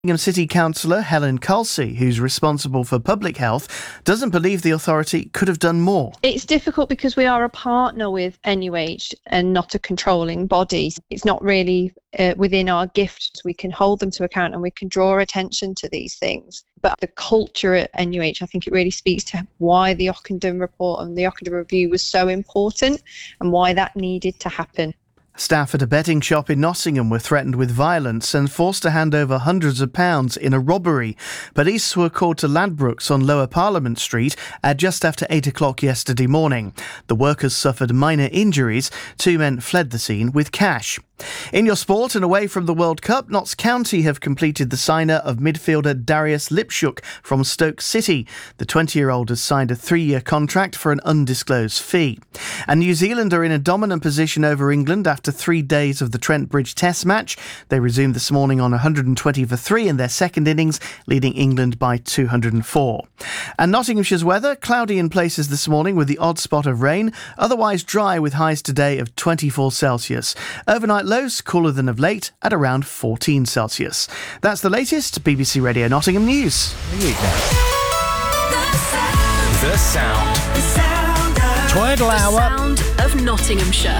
Nottingham City Councillor Helen Culsey, who's responsible for public health, doesn't believe the authority could have done more. It's difficult because we are a partner with NUH and not a controlling body. It's not really within our gift. We can hold them to account and we can draw attention to these things. But the culture at NUH, I think it really speaks to why the Ockenden report and the Ockenden review was so important and why that needed to happen. Staff at a betting shop in Nottingham were threatened with violence and forced to hand over hundreds of pounds in a robbery. Police were called to Ladbrokes on Lower Parliament Street at just after 8 o'clock yesterday morning. The workers suffered minor injuries. 2 men fled the scene with cash. In your sport and away from the World Cup, Notts County have completed the signing of midfielder Darius Lipschuk from Stoke City. The 20-year-old has signed a 3-year contract for an undisclosed fee. And New Zealand are in a dominant position over England after 3 days of the Trent Bridge Test match. They resumed this morning on 120 for 3 in their second innings, leading England by 204. And Nottinghamshire's weather, cloudy in places this morning with the odd spot of rain, otherwise dry with highs today of 24 Celsius. Overnight lows cooler than of late at around 14 Celsius. That's the latest BBC Radio Nottingham news. The sound. Twiddle hour. The sound of Nottinghamshire.